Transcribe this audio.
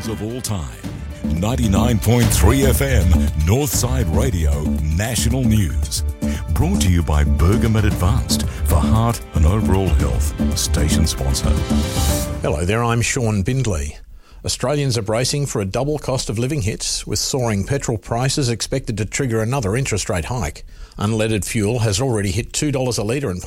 sounds of all time. 99.3 FM, Northside Radio, National News. Brought to you by Bergamet Advanced for heart and overall health. Station sponsor. Hello there, I'm Sean Bindley. Australians are bracing for a double cost of living hit, with soaring petrol prices expected to trigger another interest rate hike. Unleaded fuel has already hit $2 a litre and